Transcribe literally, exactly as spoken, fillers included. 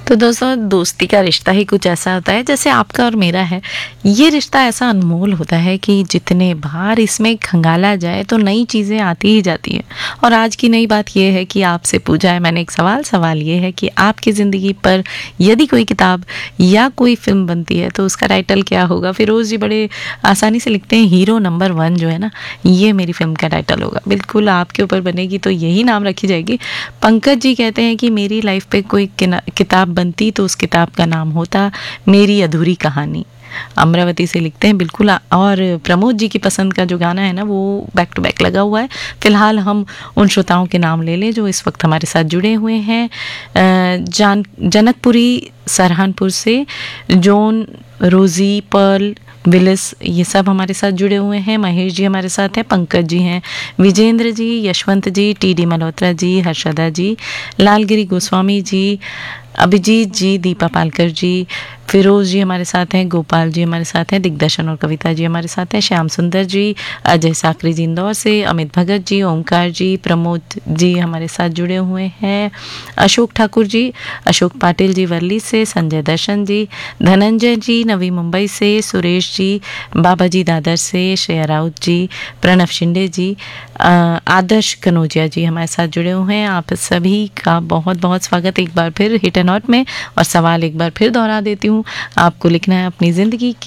तो दोस्तों, दोस्ती का रिश्ता ही कुछ ऐसा होता है जैसे आपका और मेरा है। ये रिश्ता ऐसा अनमोल होता है कि जितने बार इसमें खंगाला जाए तो नई चीज़ें आती ही जाती हैं। और आज की नई बात ये है कि आपसे पूछा है मैंने एक सवाल सवाल ये है कि आपकी ज़िंदगी पर यदि कोई किताब या कोई फिल्म बनती है तो उसका टाइटल क्या होगा। फिरोज़ जी बड़े आसानी से लिखते हैं, हीरो नंबर वन जो है ना, ये मेरी फिल्म का टाइटल होगा। बिल्कुल आपके ऊपर बनेगी तो यही नाम रखी जाएगी। पंकज जी कहते हैं कि मेरी लाइफ पे कोई किताब बनती तो उस किताब का नाम होता मेरी अधूरी कहानी। अमरावती से लिखते हैं बिल्कुल। और प्रमोद जी की पसंद का जो गाना है ना, वो बैक टू बैक लगा हुआ है। फिलहाल हम उन श्रोताओं के नाम ले लें जो इस वक्त हमारे साथ जुड़े हुए हैं। जान जनकपुरी सरहानपुर से जॉन, रोजी, पर्ल, विलिस, ये सब हमारे साथ जुड़े हुए हैं। महेश जी हमारे साथ हैं, पंकज जी हैं, विजेंद्र जी, यशवंत जी, टी डी मल्होत्रा जी, हर्षदा जी, लालगिरी गोस्वामी जी, अभिजीत जी, दीपा पालकर जी, फिरोज़ जी हमारे साथ हैं, गोपाल जी हमारे साथ हैं, दिग्दर्शन और कविता जी हमारे साथ हैं, श्याम सुंदर जी, अजय साकरी जी इंदौर से, अमित भगत जी, ओमकार जी, प्रमोद जी हमारे साथ जुड़े हुए हैं, अशोक ठाकुर जी, अशोक पाटिल जी वर्ली से, संजय दर्शन जी, धनंजय जी नवी मुंबई से, सुरेश जी, बाबा जी दादर से, श्रेया राउत जी, प्रणव शिंदे जी, आदर्श कनौजिया जी हमारे साथ जुड़े हुए हैं। आप सभी का बहुत बहुत स्वागत एक बार फिर हिट एंड हॉट में। और सवाल एक बार फिर दोहरा देती हूँ, आपको लिखना है अपनी ज़िंदगी